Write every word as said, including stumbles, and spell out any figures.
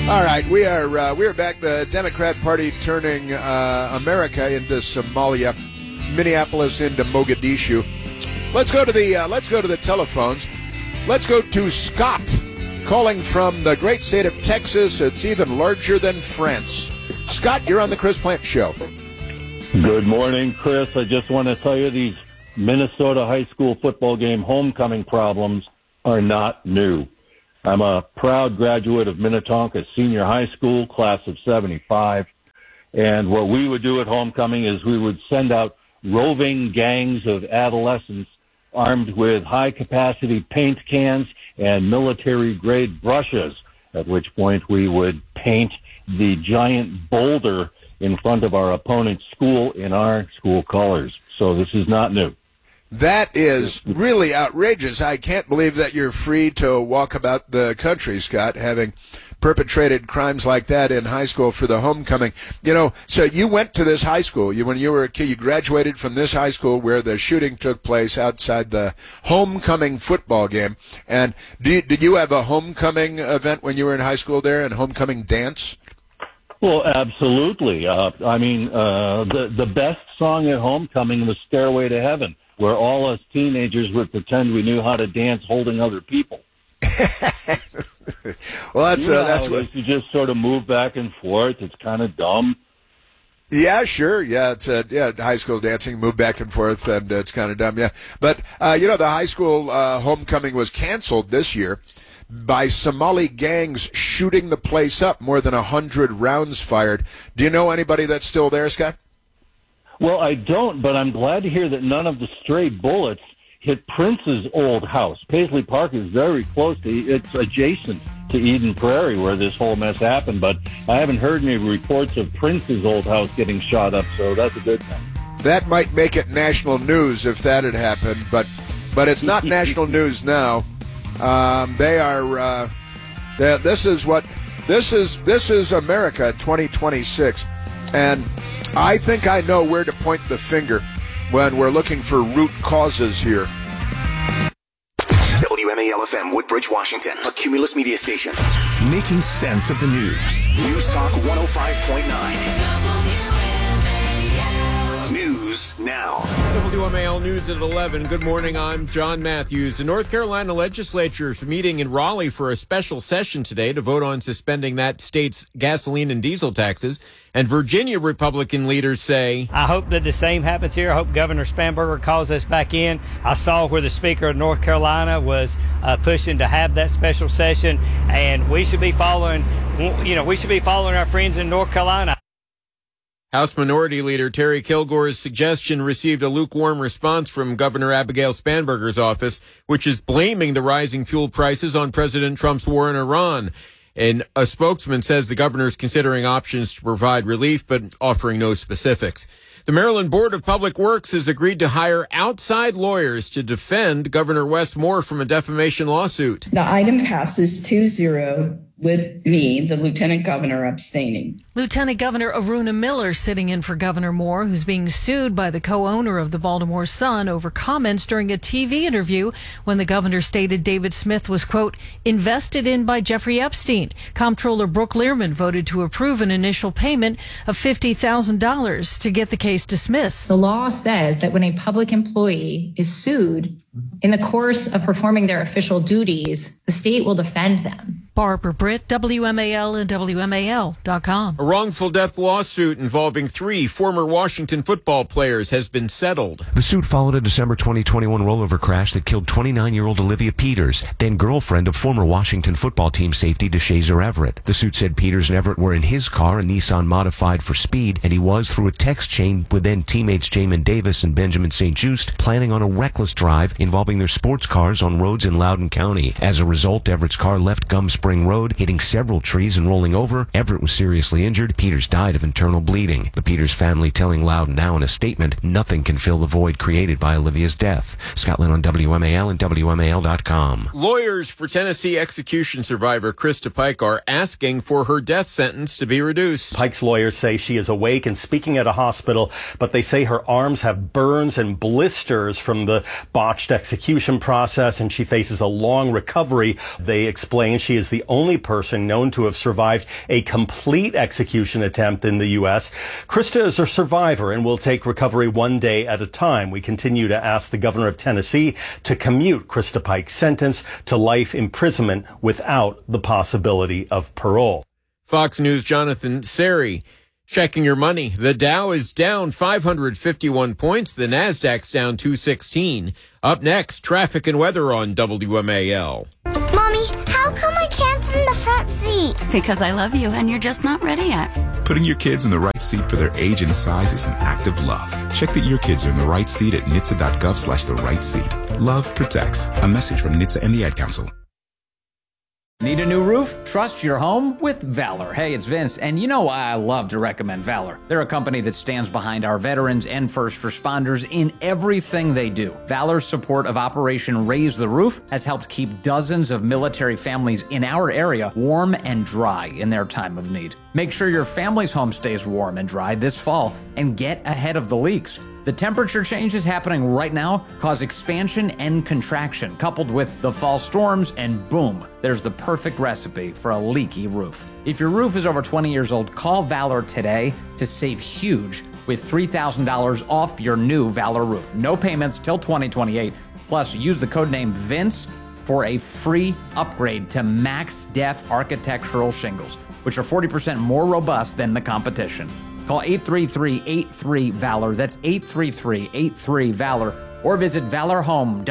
All right, we are uh, we are back. The Democrat Party turning uh, America into Somalia, Minneapolis into Mogadishu. Let's go to the uh, let's go to the telephones. Let's go to Scott, calling from the great state of Texas. It's even larger than France. Scott, you're on the Chris Plante Show. Good morning, Chris. I just want to tell you these Minnesota high school football game homecoming problems are not new. I'm a proud graduate of Minnetonka Senior High School, class of seventy-five. And what we would do at homecoming is we would send out roving gangs of adolescents armed with high-capacity paint cans and military-grade brushes, at which point we would paint the giant boulder in front of our opponent's school in our school colors. So this is not new. That is really outrageous. I can't believe that you're free to walk about the country, Scott, having perpetrated crimes like that in high school for the homecoming. You know, so you went to this high school. You, when you were a kid, you graduated from this high school where the shooting took place outside the homecoming football game. And do you, did you have a homecoming event when you were in high school there, and homecoming dance? Well, absolutely. Uh, I mean, uh, the, the best song at homecoming was Stairway to Heaven, where all us teenagers would pretend we knew how to dance holding other people. Well, that's you know uh, that's what you just sort of move back and forth. It's kind of dumb. Yeah, sure. Yeah, it's uh, yeah, high school dancing, move back and forth, and uh, it's kind of dumb. Yeah, but uh, you know, the high school uh, homecoming was canceled this year by Somali gangs shooting the place up. More than a hundred rounds fired. Do you know anybody that's still there, Scott? Well, I don't, but I'm glad to hear that none of the stray bullets hit Prince's old house. Paisley Park is very close to, it's adjacent to Eden Prairie where this whole mess happened, but I haven't heard any reports of Prince's old house getting shot up, so that's a good thing. That might make it national news if that had happened, but but it's not national news now. Um, they are, uh, this is what, this is, this is America twenty twenty-six, and I think I know where to point the finger when we're looking for root causes here. W M A L F M, Woodbridge, Washington, a Cumulus media station. Making sense of the news. News Talk one oh five point nine. News now. W M A L News at eleven. Good morning, I'm John Matthews. The North Carolina legislature is meeting in Raleigh for a special session today to vote on suspending that state's gasoline and diesel taxes. And Virginia Republican leaders say, I hope that the same happens here. I hope Governor Spanberger calls us back in. I saw where the Speaker of North Carolina was uh, pushing to have that special session, and we should be following, you know, we should be following our friends in North Carolina. House Minority Leader Terry Kilgore's suggestion received a lukewarm response from Governor Abigail Spanberger's office, which is blaming the rising fuel prices on President Trump's war in Iran. And a spokesman says the governor is considering options to provide relief, but offering no specifics. The Maryland Board of Public Works has agreed to hire outside lawyers to defend Governor Wes Moore from a defamation lawsuit. The item passes two zero with me, the Lieutenant Governor, abstaining. Lieutenant Governor Aruna Miller sitting in for Governor Moore, who's being sued by the co-owner of the Baltimore Sun over comments during a T V interview when the governor stated David Smith was, quote, invested in by Jeffrey Epstein. Comptroller Brooke Learman voted to approve an initial payment of fifty thousand dollars to get the case dismissed. The law says that when a public employee is sued in the course of performing their official duties, the state will defend them. Barbara Britt, W M A L and W M A L dot com. A wrongful death lawsuit involving three former Washington football players has been settled. The suit followed a December twenty twenty-one rollover crash that killed twenty-nine-year-old Olivia Peters, then girlfriend of former Washington football team safety DeShazer Everett. The suit said Peters and Everett were in his car, a Nissan modified for speed, and he was, through a text chain with then teammates Jamin Davis and Benjamin Saint Just, planning on a reckless drive involving their sports cars on roads in Loudoun County. As a result, Everett's car left Gum Spring Road, hitting several trees and rolling over. Everett was seriously injured. Peters died of internal bleeding. The Peters family telling Loudoun Now in a statement, nothing can fill the void created by Olivia's death. Scotland on W M A L and W M A L dot com. Lawyers for Tennessee execution survivor Krista Pike are asking for her death sentence to be reduced. Pike's lawyers say she is awake and speaking at a hospital, but they say her arms have burns and blisters from the botched execution process, and she faces a long recovery. They explain she is the the only person known to have survived a complete execution attempt in the U S. Krista is a survivor and will take recovery one day at a time. We continue to ask the governor of Tennessee to commute Krista Pike's sentence to life imprisonment without the possibility of parole. Fox News' Jonathan Seri. Checking your money. The Dow is down five hundred fifty-one points. The Nasdaq's down two sixteen. Up next, traffic and weather on W M A L. Mommy, how come I can't sit in the front seat? Because I love you and you're just not ready yet. Putting your kids in the right seat for their age and size is an act of love. Check that your kids are in the right seat at N H T S A dot gov slash the right seat. Love protects. A message from N H T S A and the Ad Council. Need a new roof? Trust your home with Valor. Hey, it's Vince, and you know why I love to recommend Valor. They're a company that stands behind our veterans and first responders in everything they do. Valor's support of Operation Raise the Roof has helped keep dozens of military families in our area warm and dry in their time of need. Make sure your family's home stays warm and dry this fall and get ahead of the leaks. The temperature changes happening right now cause expansion and contraction, coupled with the fall storms, and boom, there's the perfect recipe for a leaky roof. If your roof is over twenty years old, call Valor today to save huge with three thousand dollars off your new Valor roof. No payments till twenty twenty-eight. Plus, use the code name Vince for a free upgrade to Max Def architectural shingles, which are forty percent more robust than the competition. Call eight three three, eight three, VALOR. That's eight three three, eight three, VALOR. Or visit valor home dot com.